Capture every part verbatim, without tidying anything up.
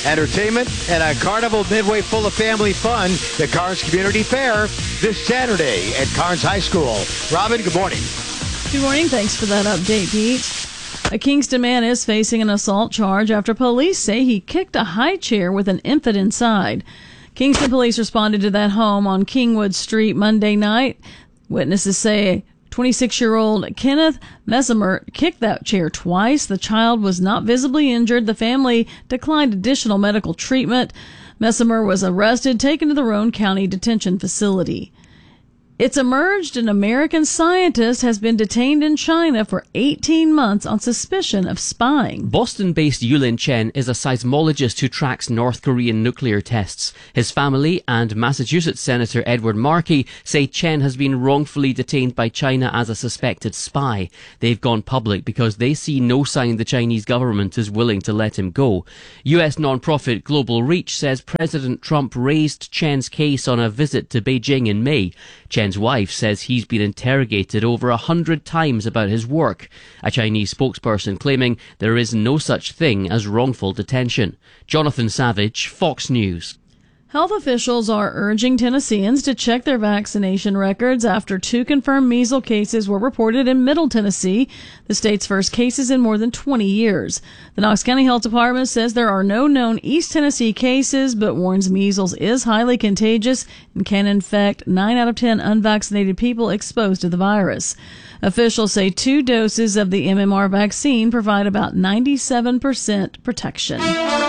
entertainment, and a Carnival Midway full of family fun. The Carnes Community Fair this Saturday at Carnes High School. Robin, good morning. Good morning. Thanks for that update, Pete. A Kingston man is facing an assault charge after police say he kicked a high chair with an infant inside. Kingston police responded to that home on Kingwood Street Monday night. Witnesses say twenty-six-year-old Kenneth Messimer kicked that chair twice. The child was not visibly injured. The family declined additional medical treatment. Messimer was arrested, taken to the Roane County Detention Facility. It's emerged an American scientist has been detained in China for eighteen months on suspicion of spying. Boston-based Yulin Chen is a seismologist who tracks North Korean nuclear tests. His family and Massachusetts Senator Edward Markey say Chen has been wrongfully detained by China as a suspected spy. They've gone public because they see no sign the Chinese government is willing to let him go. U S nonprofit Global Reach says President Trump raised Chen's case on a visit to Beijing in May. Chen Chen's wife says he's been interrogated over a hundred times about his work, a Chinese spokesperson claiming there is no such thing as wrongful detention. Jonathan Savage, Fox News. Health officials are urging Tennesseans to check their vaccination records after two confirmed measles cases were reported in Middle Tennessee, the state's first cases in more than twenty years. The Knox County Health Department says there are no known East Tennessee cases, but warns measles is highly contagious and can infect nine out of ten unvaccinated people exposed to the virus. Officials say two doses of the M M R vaccine provide about ninety-seven percent protection.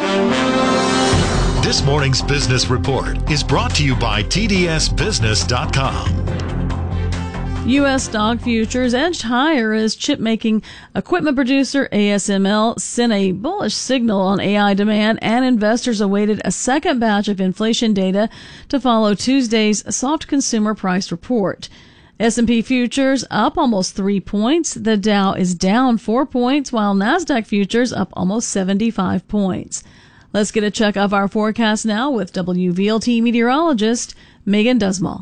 This morning's business report is brought to you by T D S business dot com. U S stock futures edged higher as chip-making equipment producer A S M L sent a bullish signal on A I demand, and investors awaited a second batch of inflation data to follow Tuesday's soft consumer price report. S and P futures up almost three points. The Dow is down four points, while NASDAQ futures up almost seventy-five points. Let's get a check of our forecast now with W V L T meteorologist Megan Dusmall.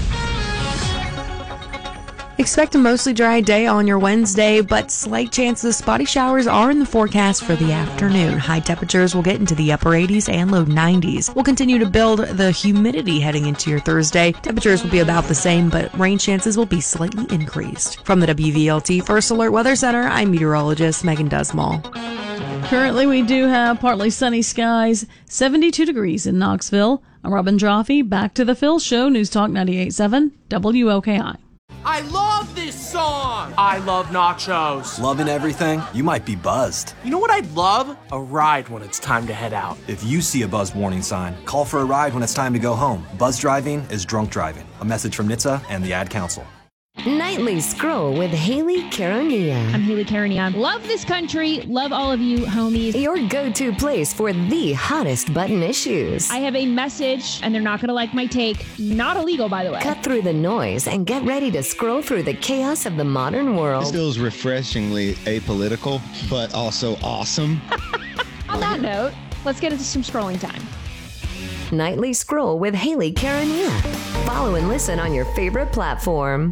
Expect a mostly dry day on your Wednesday, but slight chances of spotty showers are in the forecast for the afternoon. High temperatures will get into the upper eighties and low nineties. We'll continue to build the humidity heading into your Thursday. Temperatures will be about the same, but rain chances will be slightly increased. From the W V L T First Alert Weather Center, I'm meteorologist Megan Dusmall. Currently, we do have partly sunny skies, seventy-two degrees in Knoxville. I'm Robin Jaffe. Back to the Phil Show, News Talk ninety-eight point seven, W O K I. I love this song! I love nachos. Loving everything? You might be buzzed. You know what I'd love? A ride when it's time to head out. If you see a buzz warning sign, call for a ride when it's time to go home. Buzz driving is drunk driving. A message from N H T S A and the Ad Council. Nightly Scroll with Haley Caronia. I'm Haley Caronia. Love this country. Love all of you, homies. Your go-to place for the hottest button issues. I have a message, and they're not going to like my take. Not illegal, by the way. Cut through the noise and get ready to scroll through the chaos of the modern world. This feels refreshingly apolitical, but also awesome. On that note, let's get into some scrolling time. Nightly Scroll with Haley Caronia. Follow and listen on your favorite platform.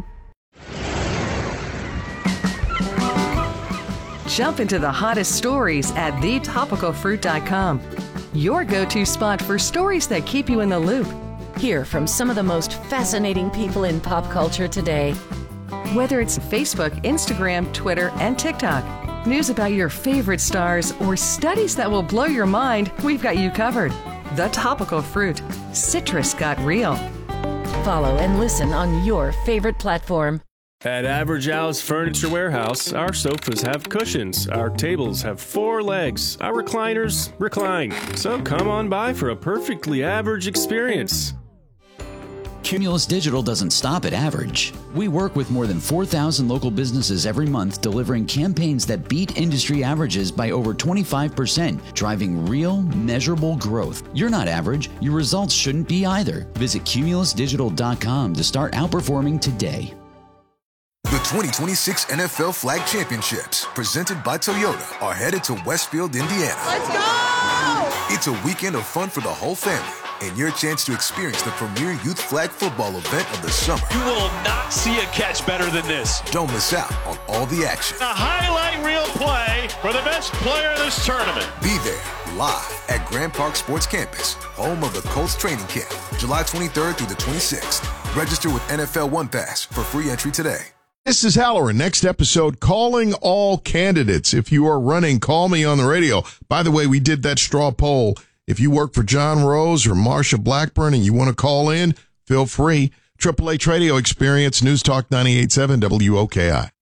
Jump into the hottest stories at the topical fruit dot com. Your go-to spot for stories that keep you in the loop. Hear from some of the most fascinating people in pop culture today. Whether it's Facebook, Instagram, Twitter, and TikTok, news about your favorite stars, or studies that will blow your mind, we've got you covered. The Topical Fruit. Citrus got real. Follow and listen on your favorite platform. At Average Al's Furniture Warehouse, our sofas have cushions, our tables have four legs, our recliners recline. So come on by for a perfectly average experience. Cumulus Digital doesn't stop at average. We work with more than four thousand local businesses every month, delivering campaigns that beat industry averages by over twenty-five percent, driving real, measurable growth. You're not average. Your results shouldn't be either. Visit cumulus digital dot com to start outperforming today. The twenty twenty-six N F L Flag Championships, presented by Toyota, are headed to Westfield, Indiana. Let's go! It's a weekend of fun for the whole family. and your chance to experience the premier youth flag football event of the summer. You will not see a catch better than this. Don't miss out on all the action. A highlight reel play for the best player in this tournament. Be there live at Grand Park Sports Campus, home of the Colts training camp, July twenty-third through the twenty-sixth. Register with N F L One Pass for free entry today. This is Halloran. Next episode, calling all candidates. If you are running, call me on the radio. By the way, we did that straw poll. If you work for John Rose or Marsha Blackburn and you want to call in, feel free. Triple H Radio Experience, News Talk ninety-eight point seven W O K I.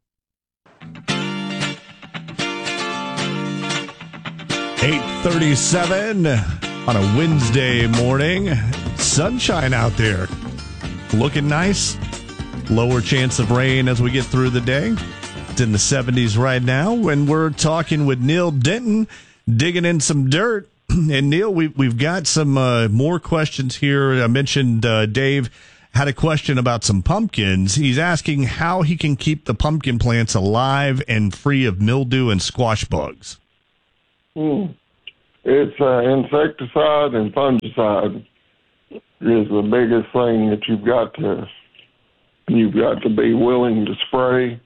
eight thirty-seven on a Wednesday morning. Sunshine out there. Looking nice. Lower chance of rain as we get through the day. It's in the seventies right now. And we're talking with Neil Denton, digging in some dirt. And Neil, we, we've got some uh, more questions here. I mentioned uh, Dave had a question about some pumpkins. He's asking how he can keep the pumpkin plants alive and free of mildew and squash bugs. Hmm. It's uh, insecticide and fungicide is the biggest thing that you've got to you've got to be willing to spray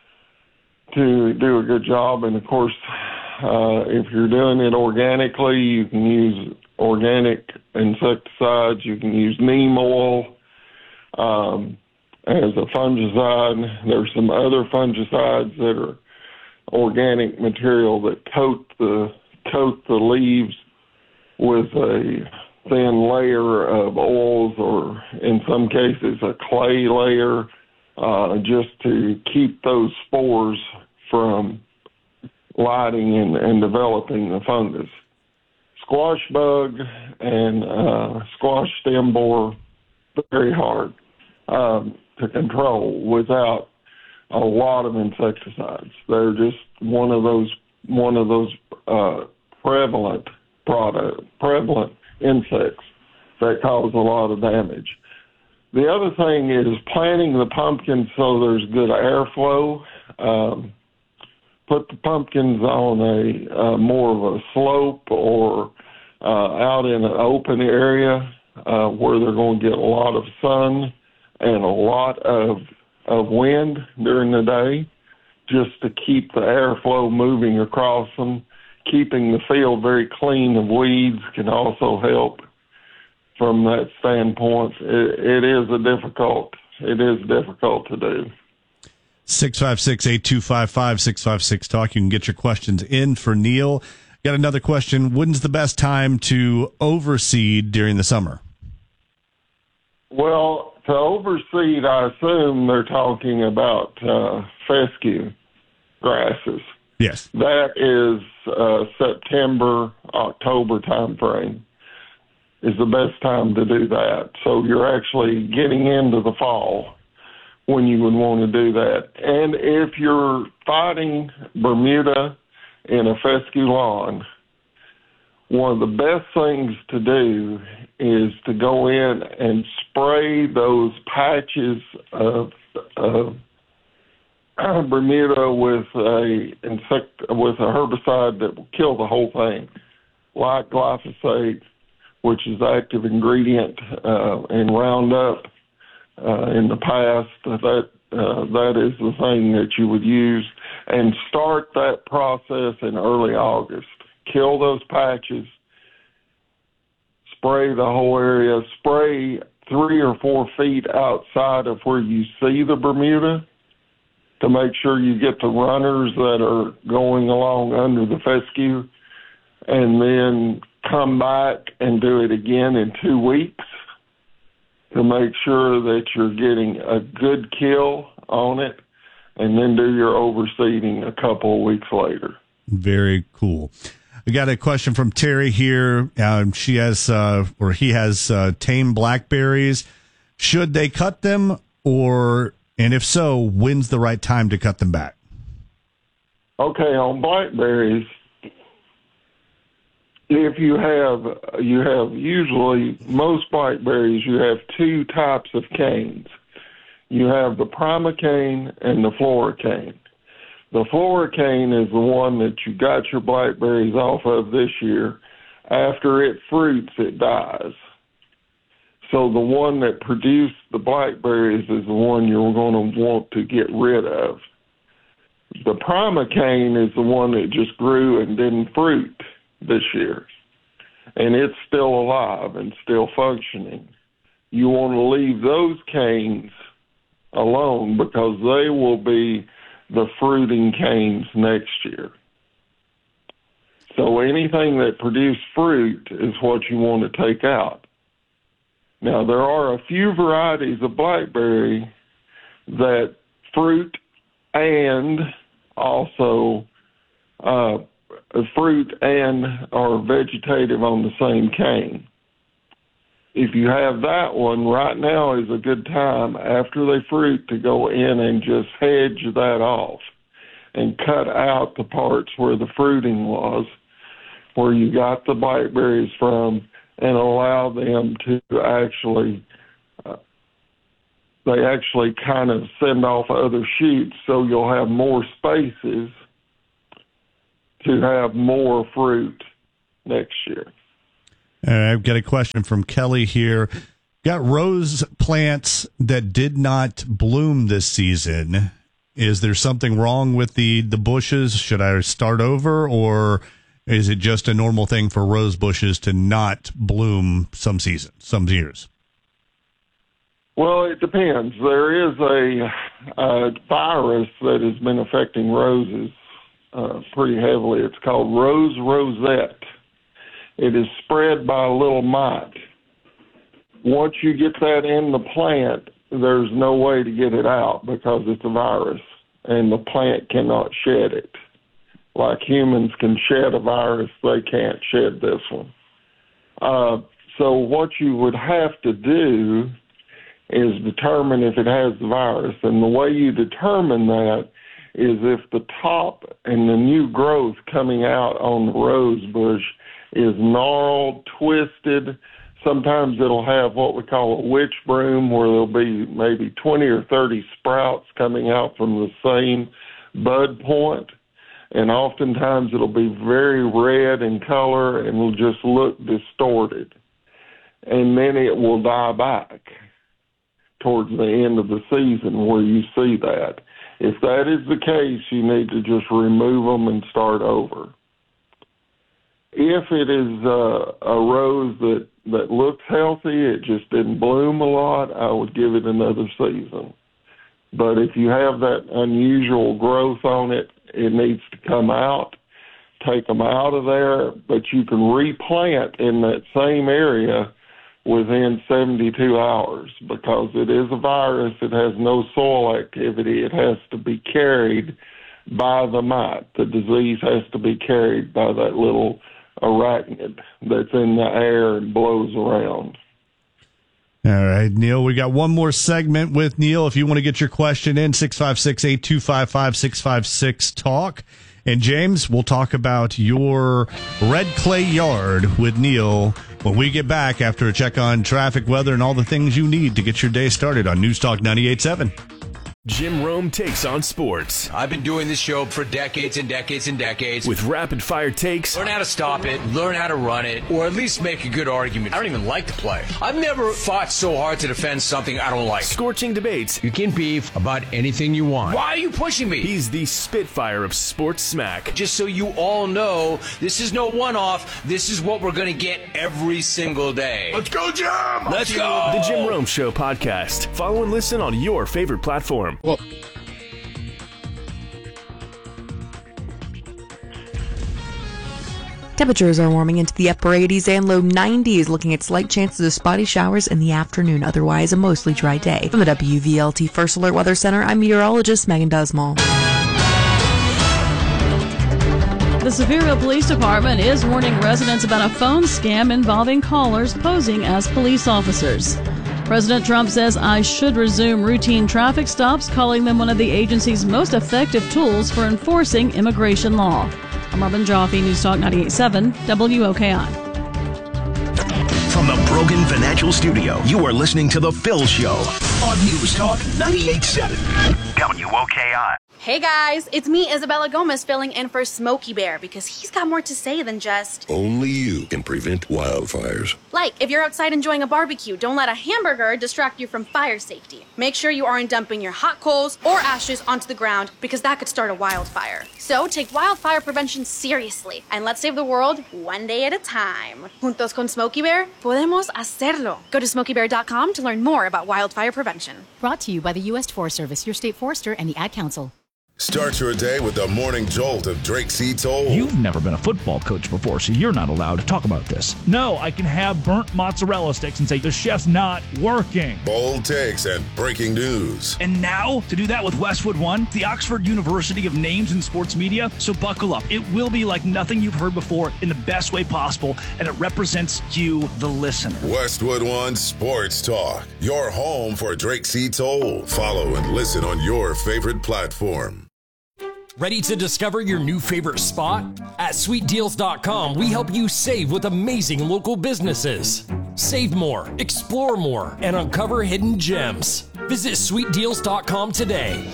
to do a good job. And of course, uh, if you're doing it organically, you can use organic insecticides. You can use neem oil um, as a fungicide. There's some other fungicides that are organic material that coat the coat the leaves with a thin layer of oils, or in some cases a clay layer, uh, just to keep those spores from lighting and, and developing the fungus. Squash bug and uh, squash stem borer, very hard um, to control without a lot of insecticides. They're just one of those one of those uh, prevalent product prevalent insects that cause a lot of damage. The other thing is planting the pumpkins so there's good airflow. Um, put the pumpkins on a uh, more of a slope or uh, out in an open area uh, where they're going to get a lot of sun and a lot of of wind during the day, just to keep the airflow moving across them. Keeping the field very clean of weeds can also help from that standpoint. It, it is a difficult, it is difficult to do. six five six, eight two five five, six five six talk. You can get your questions in for Neil. Got another question. When's the best time to overseed during the summer? Well, to overseed, I assume they're talking about uh, fescue grasses. Yes. That is uh, September, October time frame is the best time to do that. So you're actually getting into the fall when you would want to do that. And if you're fighting Bermuda in a fescue lawn, one of the best things to do is to go in and spray those patches of, of Bermuda with a insect with a herbicide that will kill the whole thing, like glyphosate, which is the active ingredient uh, in Roundup. Uh, in the past, that uh, that is the thing that you would use, and start that process in early August. Kill those patches, spray the whole area, spray three or four feet outside of where you see the Bermuda, to make sure you get the runners that are going along under the fescue, and then come back and do it again in two weeks to make sure that you're getting a good kill on it, and then do your overseeding a couple of weeks later. Very cool. I got a question from Terry here. Um, she has, uh, or he has, uh, tame blackberries. Should they cut them, or... And if so, when's the right time to cut them back? Okay, on blackberries, if you have, you have usually, most blackberries, you have two types of canes. You have the primocane and the floricane. The floricane is the one that you got your blackberries off of this year. after it fruits, it dies. So the one that produced the blackberries is the one you're going to want to get rid of. The primocane is the one that just grew and didn't fruit this year, and it's still alive and still functioning. You want to leave those canes alone because they will be the fruiting canes next year. So anything that produces fruit is what you want to take out. Now, there are a few varieties of blackberry that fruit and also uh, fruit and are vegetative on the same cane. If you have that one, right now is a good time after they fruit to go in and just hedge that off and cut out the parts where the fruiting was, where you got the blackberries from, and allow them to actually, uh, they actually kind of send off other shoots so you'll have more spaces to have more fruit next year. All right, I've got a question from Kelly here. Got rose plants that did not bloom this season. Is there something wrong with the, the bushes? Should I start over, or is it just a normal thing for rose bushes to not bloom some seasons, some years? Well, it depends. There is a, a virus that has been affecting roses uh, pretty heavily. It's called rose rosette. It is spread by a little mite. Once you get that in the plant, there's no way to get it out because it's a virus, and the plant cannot shed it. Like humans can shed a virus, they can't shed this one. Uh, so what you would have to do is determine if it has the virus. And the way you determine that is if the top and the new growth coming out on the rose bush is gnarled, twisted. Sometimes it'll have what we call a witch broom, where there'll be maybe twenty or thirty sprouts coming out from the same bud point. And oftentimes it'll be very red in color and will just look distorted. And then it will die back towards the end of the season where you see that. If that is the case, you need to just remove them and start over. If it is uh, a rose that, that looks healthy, it just didn't bloom a lot, I would give it another season. But if you have that unusual growth on it, it needs to come out. Take them out of there, but you can replant in that same area within seventy-two hours because it is a virus. It has no soil activity. It has to be carried by the mite. The disease has to be carried by that little arachnid that's in the air and blows around. All right, Neil, we got one more segment with Neil. If you want to get your question in, six five six, eight two five five, six five six, talk. And James, we'll talk about your red clay yard with Neil when we get back after a check on traffic, weather, and all the things you need to get your day started on News Talk ninety-eight point seven. Jim Rome takes on sports. I've been doing this show for decades and decades and decades. With rapid fire takes. Learn how to stop it, learn how to run it, or at least make a good argument. I don't even like to play. I've never fought so hard to defend something I don't like. Scorching debates. You can beef about anything you want. Why are you pushing me? He's the Spitfire of sports smack. Just so you all know, this is no one-off. This is what we're going to get every single day. Let's go, Jim! Let's go! The Jim Rome Show podcast. Follow and listen on your favorite platform. Well, temperatures are warming into the upper eighties and low nineties, looking at slight chances of spotty showers in the afternoon. Otherwise, a mostly dry day. From the W V L T First Alert Weather Center, I'm meteorologist Megan Dusmal. The Sevierville Police Department is warning residents about a phone scam involving callers posing as police officers. President Trump says I should resume routine traffic stops, calling them one of the agency's most effective tools for enforcing immigration law. I'm Robin Joffe, News Talk ninety-eight point seven, W O K I. From the Brogan Financial Studio, you are listening to The Phil Show on News Talk ninety-eight point seven, W O K I. Hey guys, it's me, Isabella Gomez, filling in for Smokey Bear because he's got more to say than just... Only you can prevent wildfires. Like, if you're outside enjoying a barbecue, don't let a hamburger distract you from fire safety. Make sure you aren't dumping your hot coals or ashes onto the ground because that could start a wildfire. So take wildfire prevention seriously and let's save the world one day at a time. Juntos con Smokey Bear, podemos hacerlo. Go to smokey bear dot com to learn more about wildfire prevention. Brought to you by the U S Forest Service, your state forester, and the Ad Council. Start your day with the morning jolt of Drake C. Toll. You've never been a football coach before, so you're not allowed to talk about this. No, I can have burnt mozzarella sticks and say, the chef's not working. Bold takes and breaking news. And now, to do that with Westwood One, the Oxford University of names in sports media, so buckle up. It will be like nothing you've heard before in the best way possible, and it represents you, the listener. Westwood One Sports Talk, your home for Drake C. Toll. Follow and listen on your favorite platform. Ready to discover your new favorite spot? At sweet deals dot com, we help you save with amazing local businesses. Save more, explore more, and uncover hidden gems. Visit sweet deals dot com today.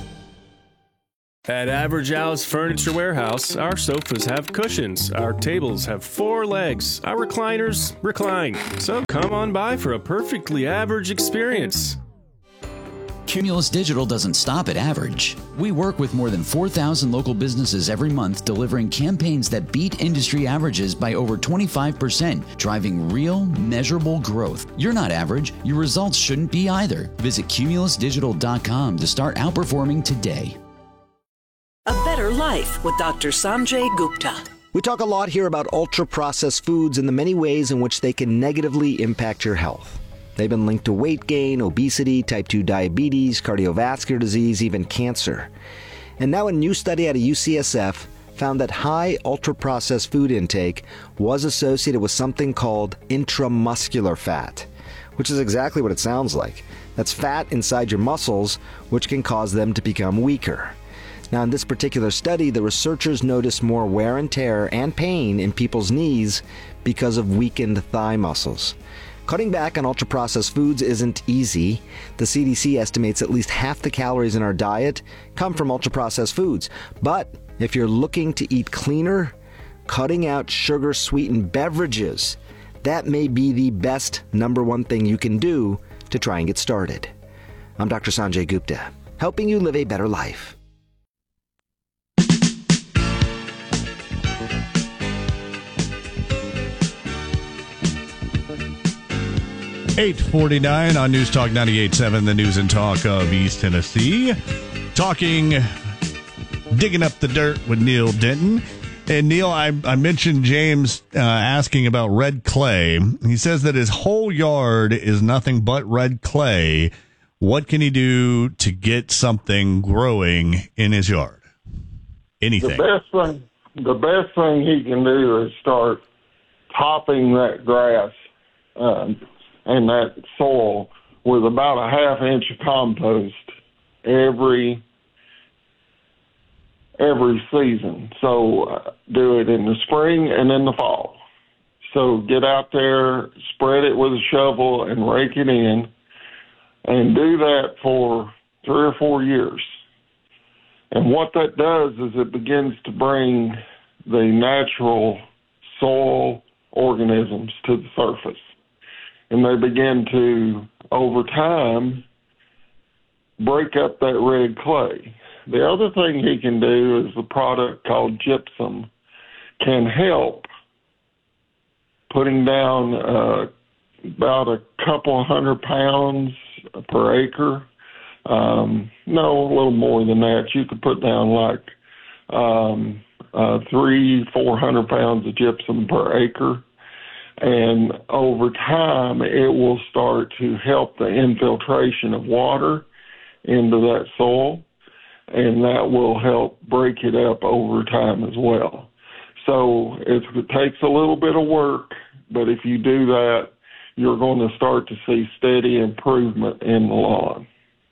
At Average Al's Furniture Warehouse, our sofas have cushions, our tables have four legs, our recliners recline. So come on by for a perfectly average experience. Cumulus Digital doesn't stop at average. We work with more than four thousand local businesses every month, delivering campaigns that beat industry averages by over twenty-five percent, driving real, measurable growth. You're not average. Your results shouldn't be either. Visit cumulus digital dot com to start outperforming today. A Better Life with Doctor Sanjay Gupta. We talk a lot here about ultra-processed foods and the many ways in which they can negatively impact your health. They've been linked to weight gain, obesity, type two diabetes, cardiovascular disease, even cancer. And now a new study out of U C S F found that high ultra-processed food intake was associated with something called intramuscular fat, which is exactly what it sounds like. That's fat inside your muscles, which can cause them to become weaker. Now, in this particular study, the researchers noticed more wear and tear and pain in people's knees because of weakened thigh muscles. Cutting back on ultra-processed foods isn't easy. The C D C estimates at least half the calories in our diet come from ultra-processed foods. But if you're looking to eat cleaner, cutting out sugar-sweetened beverages, that may be the best number one thing you can do to try and get started. I'm Doctor Sanjay Gupta, helping you live a better life. eight forty-nine on News Talk ninety-eight point seven, the news and talk of East Tennessee. Talking, digging up the dirt with Neil Denton. And Neil, I, I mentioned James uh, asking about red clay. He says that his whole yard is nothing but red clay. What can he do to get something growing in his yard? Anything. The best thing, the best thing he can do is start topping that grass um, and that soil with about a half inch of compost every every season. So uh, do it in the spring and in the fall. So get out there, spread it with a shovel and rake it in, and do that for three or four years. And what that does is it begins to bring the natural soil organisms to the surface. And they begin to, over time, break up that red clay. The other thing he can do is the product called gypsum can help putting down uh, about a couple hundred pounds per acre. Um, no, a little more than that. You could put down like um, uh, three, four hundred pounds of gypsum per acre. And over time, it will start to help the infiltration of water into that soil, and that will help break it up over time as well. So it, it takes a little bit of work, but if you do that, you're going to start to see steady improvement in the lawn.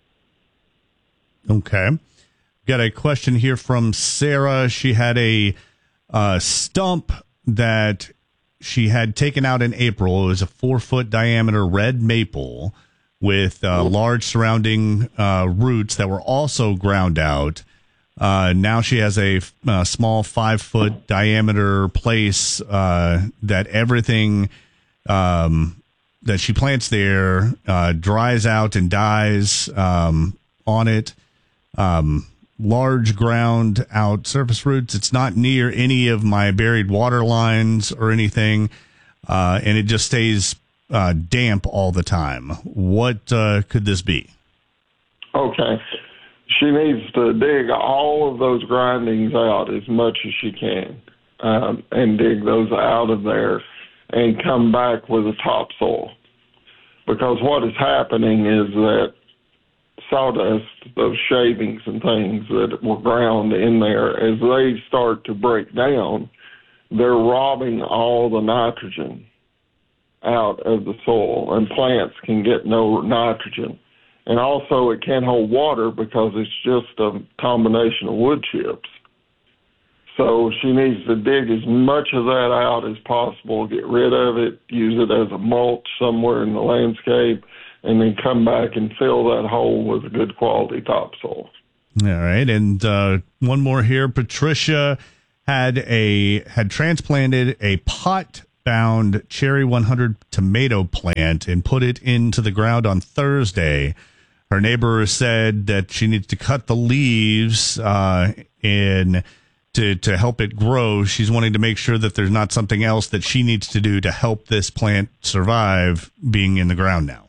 Okay. Got a question here from Sarah. She had a uh, stump that she had taken out in April. It was a four-foot diameter red maple with uh, large surrounding uh, roots that were also ground out. Uh, now she has a, a small five-foot diameter place uh, that everything um, that she plants there uh, dries out and dies um, on it. Um, large ground out surface roots. It's not near any of my buried water lines or anything, uh, and it just stays uh, damp all the time. What uh, could this be? Okay. She needs to dig all of those grindings out as much as she can, um, and dig those out of there and come back with a topsoil. Because what is happening is that sawdust, those shavings and things that were ground in there, as they start to break down, they're robbing all the nitrogen out of the soil, and plants can get no nitrogen. And also it can't hold water because it's just a combination of wood chips. So she needs to dig as much of that out as possible, get rid of it, use it as a mulch somewhere in the landscape, and then come back and fill that hole with a good quality topsoil. All right, and uh, one more here. Patricia had a had transplanted a pot-bound Cherry one hundred tomato plant and put it into the ground on Thursday. Her neighbor said that she needs to cut the leaves uh, in to to help it grow. She's wanting to make sure that there's not something else that she needs to do to help this plant survive being in the ground now.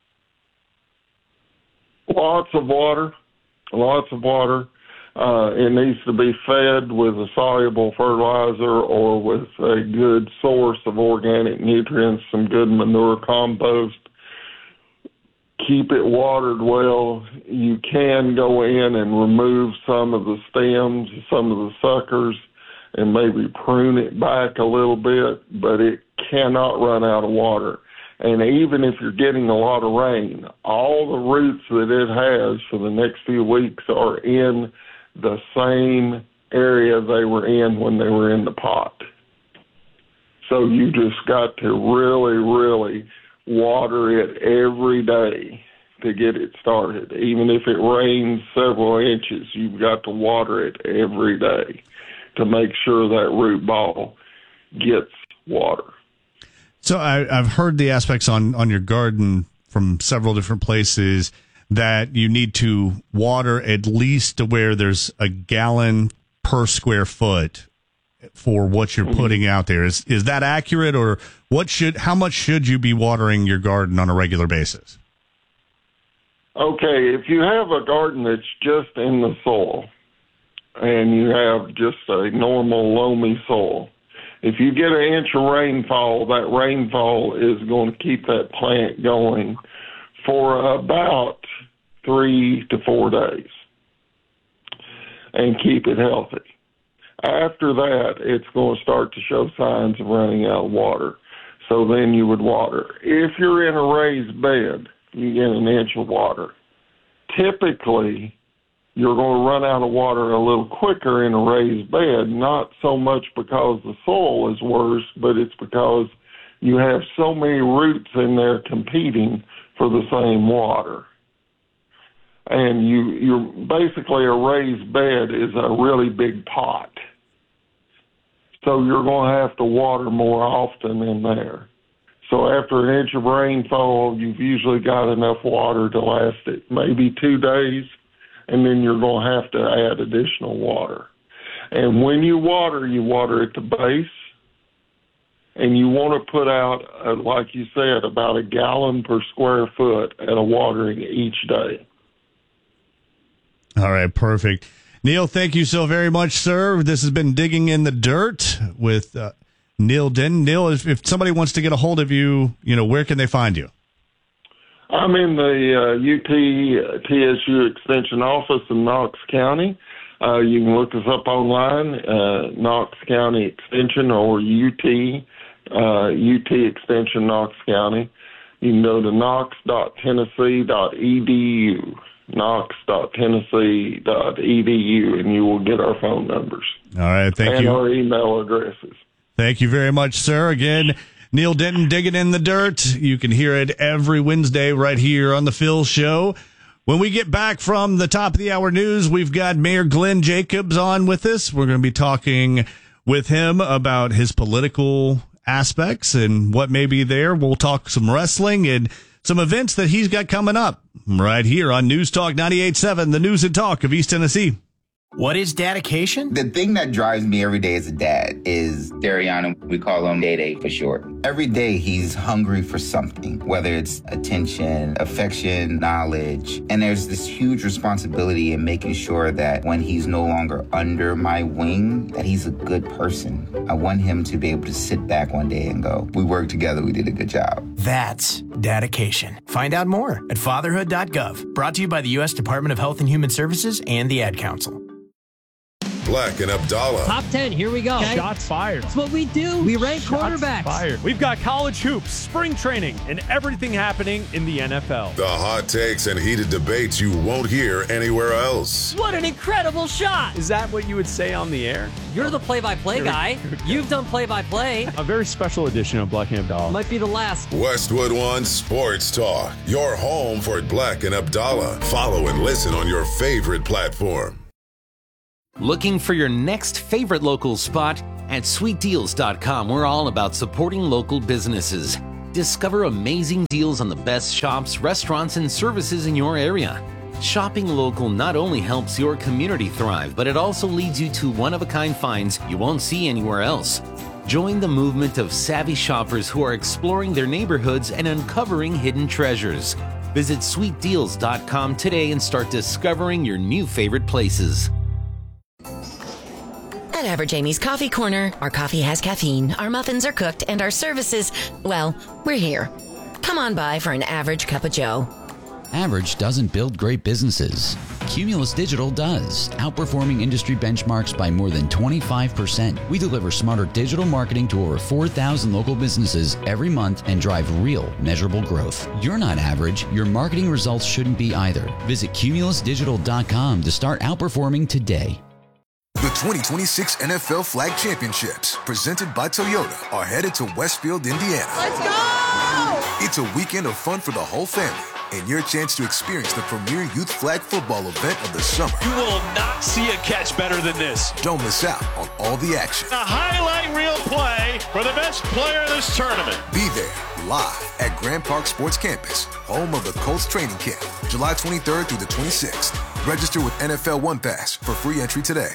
Lots of water, lots of water. Uh, it needs to be fed with a soluble fertilizer or with a good source of organic nutrients, some good manure compost. Keep it watered well. You can go in and remove some of the stems, some of the suckers, and maybe prune it back a little bit, but it cannot run out of water. And even if you're getting a lot of rain, all the roots that it has for the next few weeks are in the same area they were in when they were in the pot. So you just got to really, really water it every day to get it started. Even if it rains several inches, you've got to water it every day to make sure that root ball gets water. So I, I've heard the aspects on, on your garden from several different places that you need to water at least to where there's a gallon per square foot for what you're putting out there. Is is that accurate, or what should how much should you be watering your garden on a regular basis? Okay, if you have a garden that's just in the soil and you have just a normal loamy soil, if you get an inch of rainfall, that rainfall is going to keep that plant going for about three to four days and keep it healthy. After that, it's going to start to show signs of running out of water. So then you would water. If you're in a raised bed, you get an inch of water. Typically, you're going to run out of water a little quicker in a raised bed, not so much because the soil is worse, but it's because you have so many roots in there competing for the same water. And you, you're basically a raised bed is a really big pot. So you're going to have to water more often in there. So after an inch of rainfall, you've usually got enough water to last it maybe two days, and then you're going to have to add additional water. And when you water, you water at the base, and you want to put out, uh, like you said, about a gallon per square foot at a watering each day. All right, perfect. Neil, thank you so very much, sir. This has been Digging in the Dirt with uh, Neil Denton. Neil, if, if somebody wants to get a hold of you, you know, where can they find you? I'm in the uh, U T uh, T S U Extension office in Knox County. Uh, you can look us up online, uh, Knox County Extension or U T, uh, U T Extension Knox County. You can go to knox dot tennessee dot e d u. knox dot tennessee dot e d u, and you will get our phone numbers. All right, thank and you. And our email addresses. Thank you very much, sir. Again, Neil Denton, Digging in the Dirt. You can hear it every Wednesday right here on The Phil Show. When we get back from the top of the hour news, we've got Mayor Glenn Jacobs on with us. We're going to be talking with him about his political aspects and what may be there. We'll talk some wrestling and some events that he's got coming up right here on News Talk ninety-eight point seven, the news and talk of East Tennessee. What is dedication? The thing that drives me every day as a dad is Dariana. We call him Day Day for short. Every day he's hungry for something, whether it's attention, affection, knowledge. And there's this huge responsibility in making sure that when he's no longer under my wing, that he's a good person. I want him to be able to sit back one day and go, we worked together, we did a good job. That's dedication. Find out more at fatherhood dot gov. Brought to you by the U S Department of Health and Human Services and the Ad Council. Black and Abdallah. Top ten, here we go. Okay. Shots fired. That's what we do. We rank Shots quarterbacks. Fired. We've got college hoops, spring training, and everything happening in the N F L. The hot takes and heated debates you won't hear anywhere else. What an incredible shot. Is that what you would say on the air? You're the play-by-play guy. You've done play-by-play. A very special edition of Black and Abdallah. Might be the last. Westwood One Sports Talk. Your home for Black and Abdallah. Follow and listen on your favorite platform. Looking for your next favorite local spot? At sweet deals dot com, we're all about supporting local businesses. Discover amazing deals on the best shops, restaurants, and services in your area. Shopping local not only helps your community thrive, but it also leads you to one-of-a-kind finds you won't see anywhere else. Join the movement of savvy shoppers who are exploring their neighborhoods and uncovering hidden treasures. Visit sweet deals dot com today and start discovering your new favorite places. At Average Amy's Coffee Corner, our coffee has caffeine, our muffins are cooked, and our services, well, we're here. Come on by for an average cup of joe. Average doesn't build great businesses. Cumulus Digital does, outperforming industry benchmarks by more than twenty-five percent. We deliver smarter digital marketing to over four thousand local businesses every month and drive real, measurable growth. You're not average. Your marketing results shouldn't be either. Visit cumulus digital dot com to start outperforming today. The twenty twenty-six N F L Flag Championships, presented by Toyota, are headed to Westfield, Indiana. Let's go! It's a weekend of fun for the whole family and your chance to experience the premier youth flag football event of the summer. You will not see a catch better than this. Don't miss out on all the action. A highlight reel play for the best player in this tournament. Be there live at Grand Park Sports Campus, home of the Colts training camp, July twenty-third through the twenty-sixth. Register with N F L One Pass for free entry today.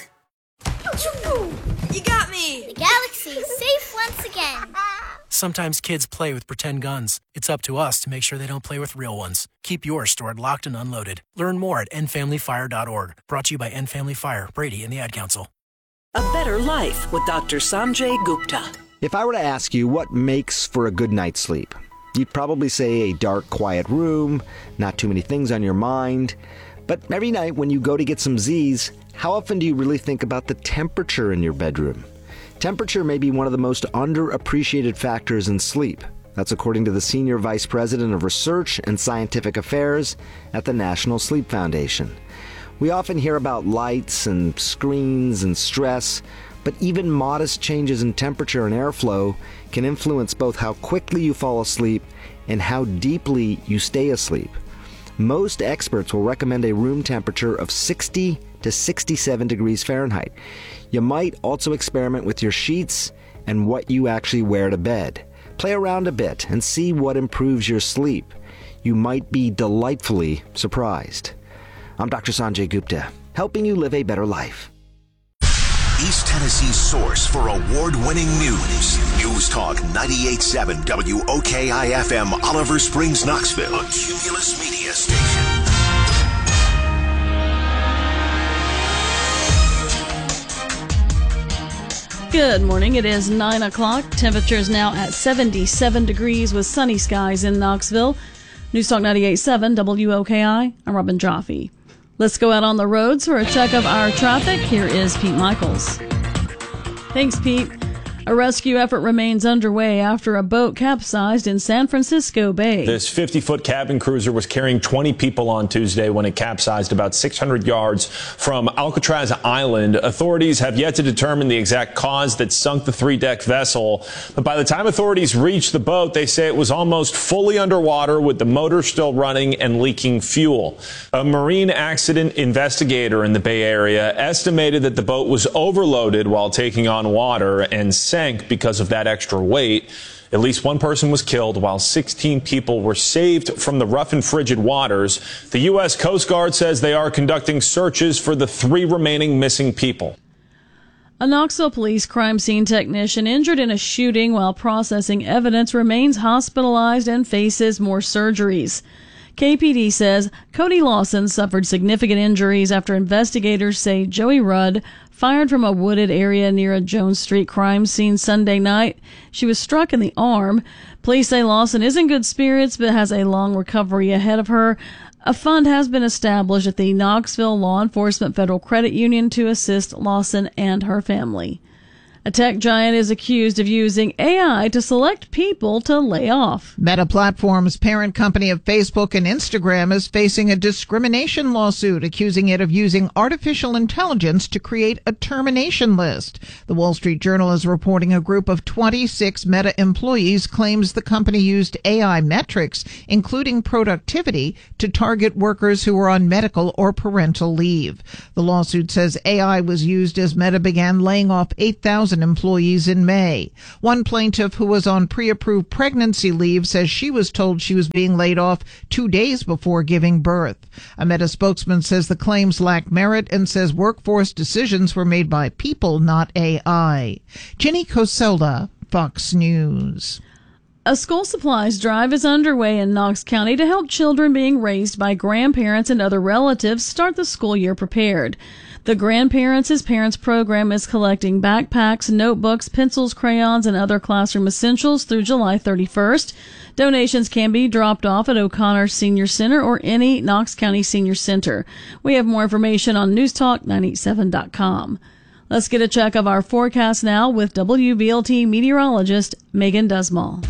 You got me! The galaxy is safe once again. Sometimes kids play with pretend guns. It's up to us to make sure they don't play with real ones. Keep yours stored locked and unloaded. Learn more at end family fire dot org. Brought to you by End Family Fire, Brady, and the Ad Council. A better life with Doctor Sanjay Gupta. If I were to ask you what makes for a good night's sleep, you'd probably say a dark, quiet room, not too many things on your mind. But every night when you go to get some Z's, how often do you really think about the temperature in your bedroom? Temperature may be one of the most underappreciated factors in sleep. That's according to the Senior Vice President of Research and Scientific Affairs at the National Sleep Foundation. We often hear about lights and screens and stress, but even modest changes in temperature and airflow can influence both how quickly you fall asleep and how deeply you stay asleep. Most experts will recommend a room temperature of sixty to sixty-seven degrees Fahrenheit. You might also experiment with your sheets and what you actually wear to bed. Play around a bit and see what improves your sleep. You might be delightfully surprised. I'm Doctor Sanjay Gupta, helping you live a better life. East Tennessee's source for award-winning news. News Talk ninety-eight point seven W O K I F M, Oliver Springs, Knoxville. A Cumulus Media Station. Good morning. It is nine o'clock. Temperature is now at seventy-seven degrees with sunny skies in Knoxville. News Talk ninety-eight point seven W O K I. I'm Robin Jaffe. Let's go out on the roads for a check of our traffic. Here is Pete Michaels. Thanks, Pete. A rescue effort remains underway after a boat capsized in San Francisco Bay. This fifty-foot cabin cruiser was carrying twenty people on Tuesday when it capsized about six hundred yards from Alcatraz Island. Authorities have yet to determine the exact cause that sunk the three-deck vessel. But by the time authorities reached the boat, they say it was almost fully underwater with the motor still running and leaking fuel. A marine accident investigator in the Bay Area estimated that the boat was overloaded while taking on water and sank because of that extra weight. At least one person was killed while sixteen people were saved from the rough and frigid waters. The U S Coast Guard says they are conducting searches for the three remaining missing people. A Knoxville police crime scene technician injured in a shooting while processing evidence remains hospitalized and faces more surgeries. K P D says Cody Lawson suffered significant injuries after investigators say Joey Rudd fired from a wooded area near a Jones Street crime scene Sunday night. She was struck in the arm. Police say Lawson is in good spirits but has a long recovery ahead of her. A fund has been established at the Knoxville Law Enforcement Federal Credit Union to assist Lawson and her family. A tech giant is accused of using A I to select people to lay off. Meta Platforms' parent company of Facebook and Instagram is facing a discrimination lawsuit accusing it of using artificial intelligence to create a termination list. The Wall Street Journal is reporting a group of twenty-six Meta employees claims the company used A I metrics, including productivity, to target workers who were on medical or parental leave. The lawsuit says A I was used as Meta began laying off eight thousand employees in May. One plaintiff who was on pre-approved pregnancy leave says she was told she was being laid off two days before giving birth. A Meta spokesman says the claims lack merit and says workforce decisions were made by people, not A I. Jenny Coselda, Fox News. A school supplies drive is underway in Knox County to help children being raised by grandparents and other relatives start the school year prepared. The Grandparents as Parents program is collecting backpacks, notebooks, pencils, crayons, and other classroom essentials through July thirty-first. Donations can be dropped off at O'Connor Senior Center or any Knox County Senior Center. We have more information on news talk nine eighty-seven dot com. Let's get a check of our forecast now with W V L T meteorologist Megan Dusmall.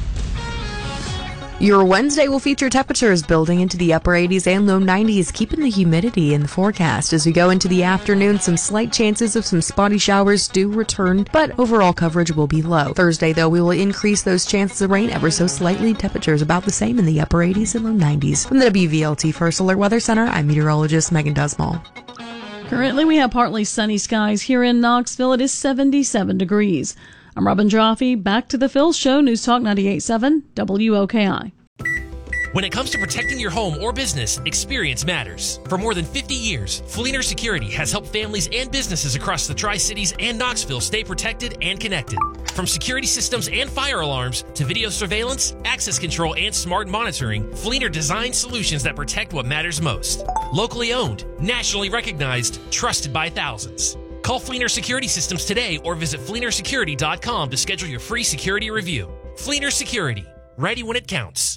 Your Wednesday will feature temperatures building into the upper eighties and low nineties, keeping the humidity in the forecast. As we go into the afternoon, some slight chances of some spotty showers do return, but overall coverage will be low. Thursday, though, we will increase those chances of rain ever so slightly. Temperatures about the same in the upper eighties and low nineties. From the W V L T First Alert Weather Center, I'm meteorologist Megan Dusmall. Currently, we have partly sunny skies here in Knoxville. It is seventy-seven degrees. I'm Robin Jaffe. Back to the Phil Show, News Talk ninety-eight point seven W O K I. When it comes to protecting your home or business, experience matters. For more than fifty years, Fleener Security has helped families and businesses across the Tri-Cities and Knoxville stay protected and connected. From security systems and fire alarms to video surveillance, access control, and smart monitoring, Fleener designs solutions that protect what matters most. Locally owned, nationally recognized, trusted by thousands. Call Fleener Security Systems today or visit fleener security dot com to schedule your free security review. Fleener Security, ready when it counts.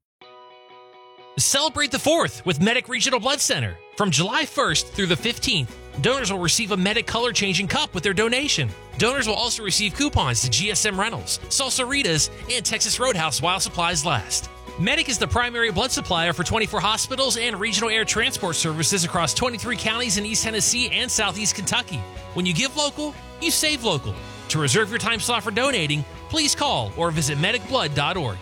Celebrate the fourth with Medic Regional Blood Center. From July first through the fifteenth, donors will receive a Medic color-changing cup with their donation. Donors will also receive coupons to G S M Rentals, Salsaritas, and Texas Roadhouse while supplies last. Medic is the primary blood supplier for twenty-four hospitals and regional air transport services across twenty-three counties in East Tennessee and Southeast Kentucky. When you give local, you save local. To reserve your time slot for donating, please call or visit medic blood dot org.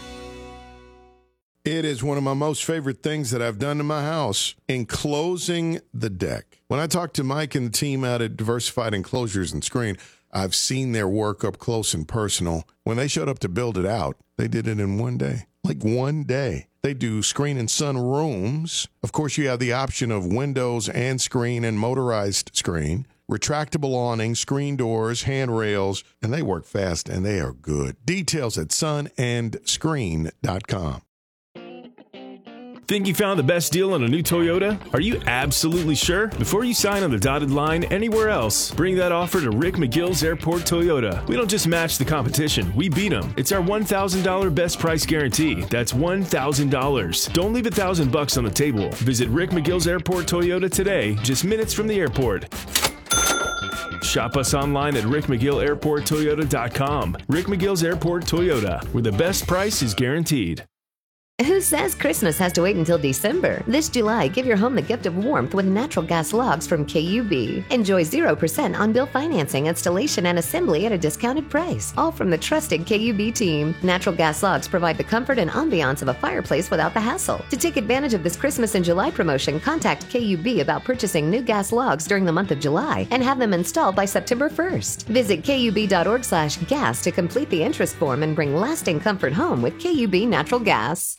It is one of my most favorite things that I've done to my house, enclosing the deck. When I talked to Mike and the team out at Diversified Enclosures and Screen, I've seen their work up close and personal. When they showed up to build it out, they did it in one day. Like one day. They do screen and sun rooms. Of course, you have the option of windows and screen and motorized screen, retractable awning, screen doors, handrails, and they work fast and they are good. Details at sun and screen dot com. Think you found the best deal on a new Toyota? Are you absolutely sure? Before you sign on the dotted line anywhere else, bring that offer to Rick McGill's Airport Toyota. We don't just match the competition, we beat them. It's our one thousand dollars best price guarantee. That's one thousand dollars. Don't leave a thousand bucks on the table. Visit Rick McGill's Airport Toyota today, just minutes from the airport. Shop us online at rick mcgill airport toyota dot com. Rick McGill's Airport Toyota, where the best price is guaranteed. Who says Christmas has to wait until December? This July, give your home the gift of warmth with natural gas logs from K U B. Enjoy zero percent on-bill financing, installation, and assembly at a discounted price. All from the trusted K U B team. Natural gas logs provide the comfort and ambiance of a fireplace without the hassle. To take advantage of this Christmas and July promotion, contact K U B about purchasing new gas logs during the month of July and have them installed by September first. Visit kub.org slash gas to complete the interest form and bring lasting comfort home with K U B Natural Gas.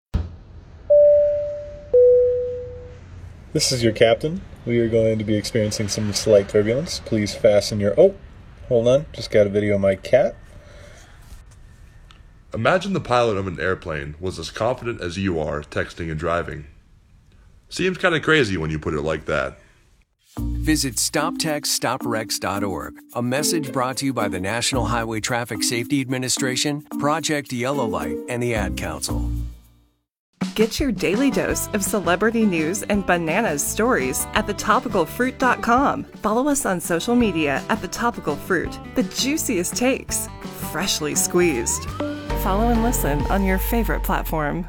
This is your captain. We are going to be experiencing some slight turbulence. Please fasten your... Oh, hold on. Just got a video of my cat. Imagine the pilot of an airplane was as confident as you are texting and driving. Seems kind of crazy when you put it like that. Visit stop text stop wrecks dot org. A message brought to you by the National Highway Traffic Safety Administration, Project Yellow Light, and the Ad Council. Get your daily dose of celebrity news and bananas stories at the topical fruit dot com. Follow us on social media at The Topical Fruit. The juiciest takes, freshly squeezed. Follow and listen on your favorite platform.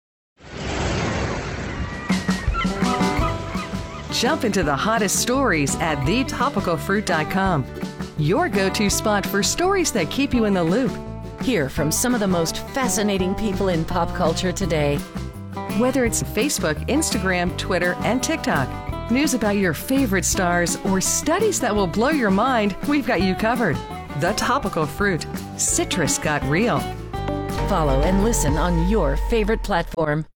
Jump into the hottest stories at the topical fruit dot com. Your go-to spot for stories that keep you in the loop. Hear from some of the most fascinating people in pop culture today. Whether it's Facebook, Instagram, Twitter, and TikTok, news about your favorite stars, or studies that will blow your mind, we've got you covered. The Topical Fruit. Citrus got real. Follow and listen on your favorite platform.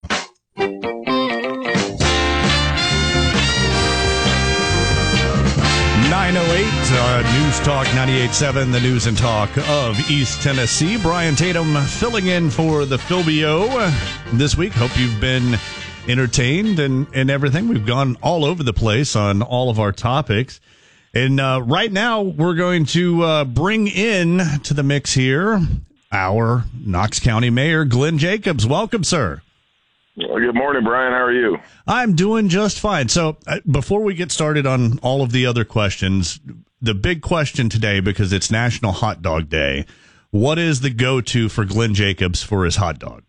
nine oh eight, uh, News Talk ninety-eight point seven, the news and talk of East Tennessee. Brian Tatum filling in for the Philbio this week. Hope you've been entertained and, and everything. We've gone all over the place on all of our topics. And uh, right now, we're going to uh, bring in to the mix here our Knox County Mayor, Glenn Jacobs. Welcome, sir. Well, good morning, Brian. How are you? I'm doing just fine. So uh, before we get started on all of the other questions, the big question today, because it's National Hot Dog Day, what is the go-to for Glenn Jacobs for his hot dog?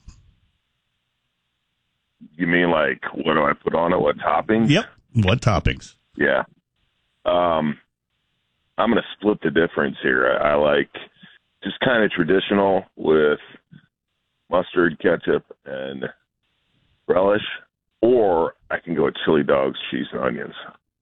You mean like, what do I put on it? What toppings? Yep. What toppings? Yeah. Um, I'm going to split the difference here. I, I like just kind of traditional with mustard, ketchup, and relish, or I can go with chili dogs, cheese, and onions.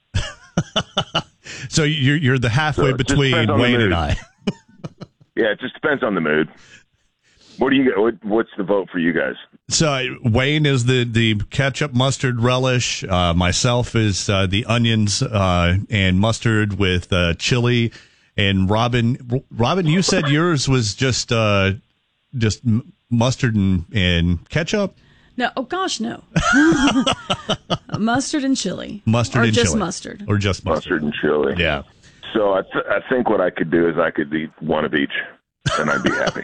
So you're you're the halfway so between Wayne and I. Yeah, it just depends on the mood. What do you what, What's the vote for you guys? So uh, Wayne is the the ketchup, mustard, relish. Uh, myself is uh, the onions uh, and mustard with uh, chili. And Robin, Robin, you said yours was just uh, just mustard and, and ketchup. No, oh gosh, no. Mustard and chili. Mustard or and just chili. mustard. Or just mustard. Mustard and chili. Yeah. So I, th- I think what I could do is I could eat one of each, and I'd be happy.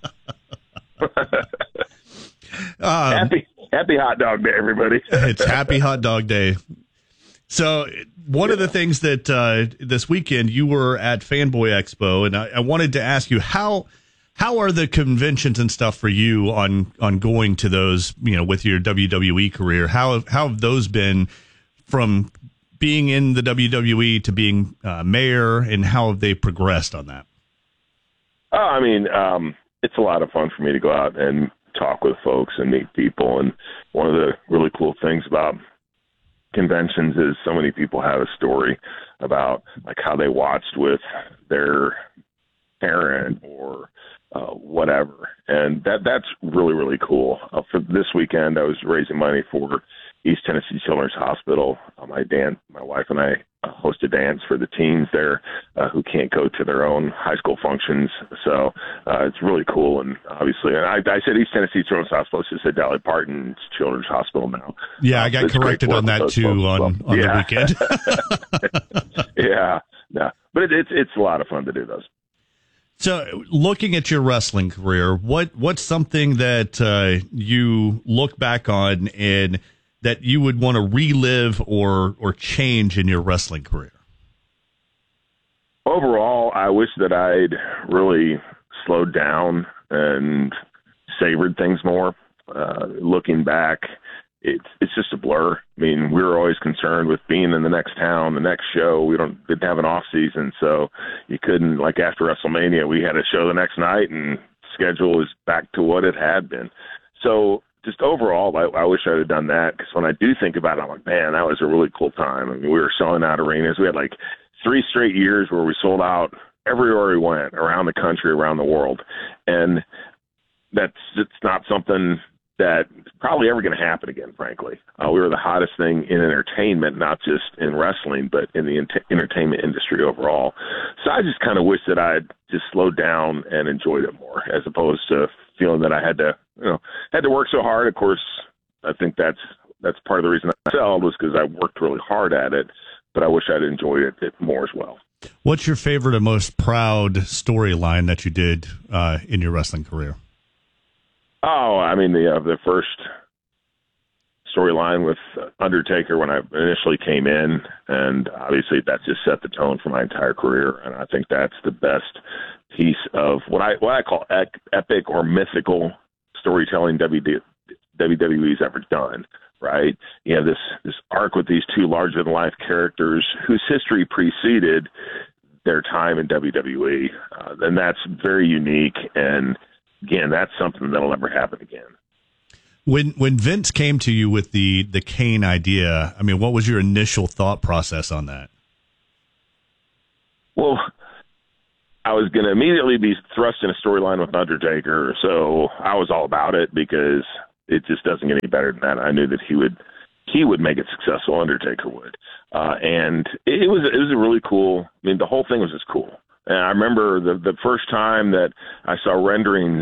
um, happy Happy Hot Dog Day, everybody. It's Happy Hot Dog Day. So one yeah. of the things that uh, this weekend you were at Fanboy Expo, and I, I wanted to ask you how – How are the conventions and stuff for you on, on going to those, you know, with your W W E career? How have, how have those been from being in the W W E to being uh, mayor, and how have they progressed on that? Oh, I mean, um, it's a lot of fun for me to go out and talk with folks and meet people. And one of the really cool things about conventions is so many people have a story about like how they watched with their parent or Uh, whatever, and that that's really really cool. Uh, for this weekend, I was raising money for East Tennessee Children's Hospital. Uh, my dan, my wife and I uh, host a dance for the teens there uh, who can't go to their own high school functions. So uh, it's really cool, and obviously, and I, I said East Tennessee Children's Hospital. I said Dolly Parton's Children's Hospital now. Yeah, I got it's corrected on that too on, on yeah. the weekend. yeah, no, but it, it's it's a lot of fun to do those. So, looking at your wrestling career, what what's something that uh, you look back on and that you would want to relive or or change in your wrestling career? overall, I wish that I'd really slowed down and savored things more. Uh, looking back, it's it's just a blur. I mean, we were always concerned with being in the next town, the next show. We don't didn't have an off season, so you couldn't, like after WrestleMania, we had a show the next night, and schedule was back to what it had been. So just overall, I, I wish I'd have done that, because when I do think about it, I'm like, man, that was a really cool time. I mean, we were selling out arenas. We had like three straight years where we sold out everywhere we went, around the country, around the world, and that's it's not something that's probably ever going to happen again, frankly. Uh, we were the hottest thing in entertainment, not just in wrestling, but in the ent- entertainment industry overall. So I just kind of wish that I'd just slowed down and enjoyed it more, as opposed to feeling that I had to, you know, had to work so hard. Of course, I think that's that's part of the reason I failed, was because I worked really hard at it, but I wish I'd enjoyed it, it more as well. What's your favorite and most proud storyline that you did uh, in your wrestling career? Oh, I mean, the uh, the first storyline with Undertaker when I initially came in, and obviously that just set the tone for my entire career, and I think that's the best piece of what I what I call epic or mythical storytelling W W E's ever done. Right? You have this this arc with these two larger than life characters whose history preceded their time in W W E, uh, and that's very unique. And again, that's something that'll never happen again. When when Vince came to you with the the Kane idea, I mean, what was your initial thought process on that? Well, I was going to immediately be thrust in a storyline with Undertaker, so I was all about it, because it just doesn't get any better than that. I knew that he would he would make it successful. Undertaker would, uh, and it, it was it was a really cool. I mean, the whole thing was just cool. And I remember the the first time that I saw renderings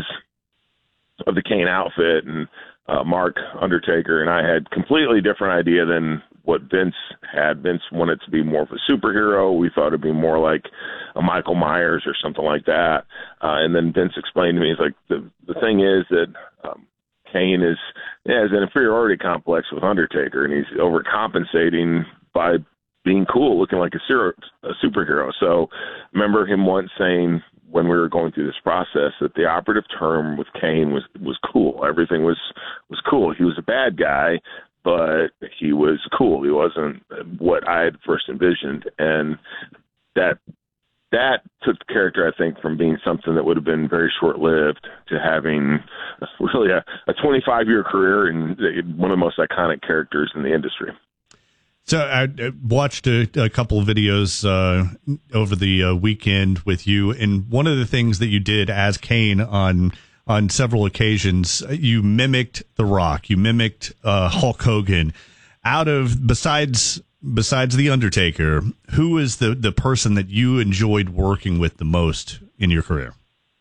of the Kane outfit, and uh, Mark Undertaker and I had completely different idea than what Vince had. Vince wanted to be more of a superhero. We thought it'd be more like a Michael Myers or something like that. Uh, and then Vince explained to me, he's like, the the thing is that um, Kane is yeah, has an inferiority complex with Undertaker, and he's overcompensating by being cool, looking like a, ser- a superhero. So remember him once saying, when we were going through this process, that the operative term with Kane was was cool. Everything was was cool. He was a bad guy, but he was cool. He wasn't what I had first envisioned, and that that took the character, I think, from being something that would have been very short-lived to having really a, a twenty-five year career and one of the most iconic characters in the industry. So I watched a, a couple of videos uh, over the uh, weekend with you, and one of the things that you did as Kane on on several occasions, you mimicked The Rock, you mimicked uh, Hulk Hogan. Out of besides besides The Undertaker, who is the the person that you enjoyed working with the most in your career?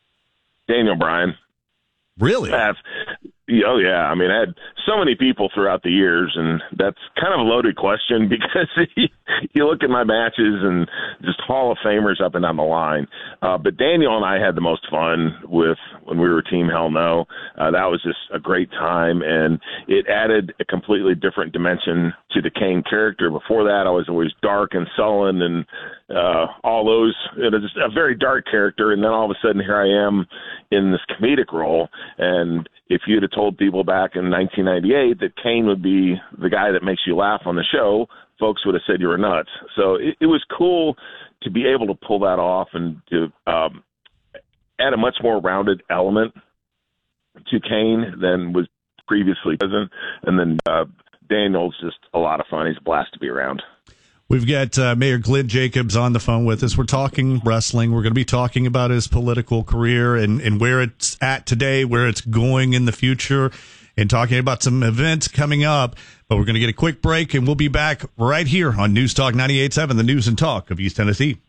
Daniel Bryan. Really? Have, oh, yeah. I mean, I had so many people throughout the years, and that's kind of a loaded question, because you look at my matches and just Hall of Famers up and down the line. Uh, but Daniel and I had the most fun with when we were Team Hell No. Uh, that was just a great time, and it added a completely different dimension to the Kane character. Before that, I was always dark and sullen and uh, all those, you know, just a very dark character. And then all of a sudden, here I am in this comedic role. And if you'd have told people back in nineteen ninety-eight that Kane would be the guy that makes you laugh on the show, folks would have said you were nuts. So it, it was cool to be able to pull that off and to um, add a much more rounded element to Kane than was previously present. And then uh, Daniel's just a lot of fun. He's a blast to be around. We've got uh, Mayor Glenn Jacobs on the phone with us. We're talking wrestling. We're going to be talking about his political career and, and where it's at today, where it's going in the future, and talking about some events coming up. But we're going to get a quick break, and we'll be back right here on News Talk ninety-eight point seven, the news and talk of East Tennessee.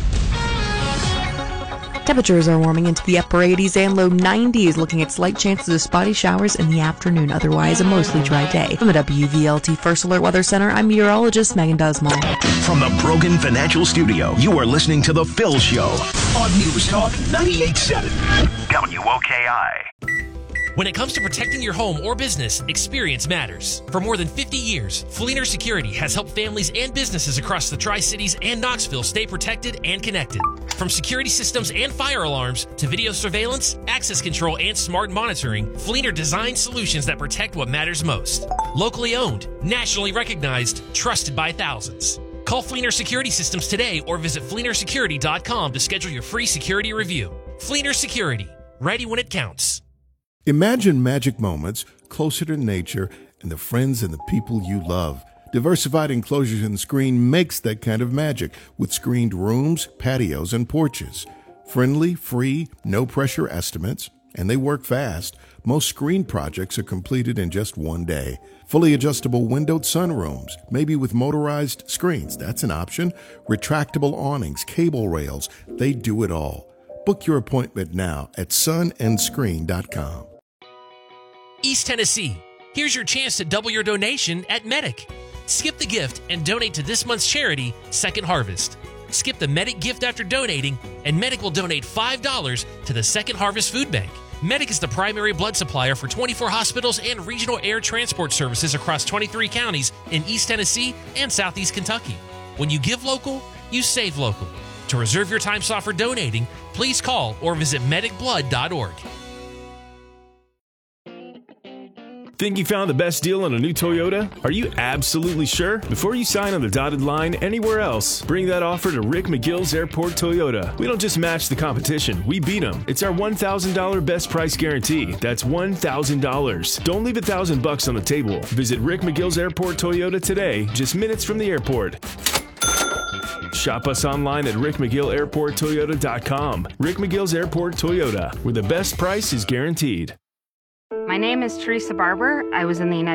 Temperatures are warming into the upper eighties and low nineties, looking at slight chances of spotty showers in the afternoon. Otherwise, a mostly dry day. From the W V L T First Alert Weather Center, I'm meteorologist Megan Dusmal. From the Brogan Financial Studio, you are listening to The Phil Show on News Talk ninety-eight point seven W O K I. When it comes to protecting your home or business, experience matters. For more than fifty years, Fleener Security has helped families and businesses across the Tri-Cities and Knoxville stay protected and connected. From security systems and fire alarms to video surveillance, access control, and smart monitoring, Fleener designs solutions that protect what matters most. Locally owned, nationally recognized, trusted by thousands. Call Fleener Security Systems today or visit fleener security dot com to schedule your free security review. Fleener Security, ready when it counts. Imagine magic moments closer to nature and the friends and the people you love. Diversified Enclosures and Screen makes that kind of magic with screened rooms, patios, and porches. Friendly, free, no-pressure estimates, and they work fast. Most screen projects are completed in just one day. Fully adjustable windowed sunrooms, maybe with motorized screens. That's an option. Retractable awnings, cable rails, they do it all. Book your appointment now at sun and screen dot com. East Tennessee, here's your chance to double your donation at Medic. Skip the gift and donate to this month's charity, Second Harvest. Skip the Medic gift after donating, and Medic will donate five dollars to the Second Harvest Food Bank. Medic is the primary blood supplier for twenty-four hospitals and regional air transport services across twenty-three counties in East Tennessee and Southeast Kentucky. When you give local, you save local. To reserve your time slot for donating, please call or visit medic blood dot org. Think you found the best deal on a new Toyota? Are you absolutely sure? Before you sign on the dotted line anywhere else, bring that offer to Rick McGill's Airport Toyota. We don't just match the competition, we beat them. It's our one thousand dollars best price guarantee. That's one thousand dollars. Don't leave a thousand bucks on the table. Visit Rick McGill's Airport Toyota today, just minutes from the airport. Shop us online at rick mcgill airport toyota dot com. Rick McGill's Airport Toyota, where the best price is guaranteed. My name is Teresa Barber. I was in the United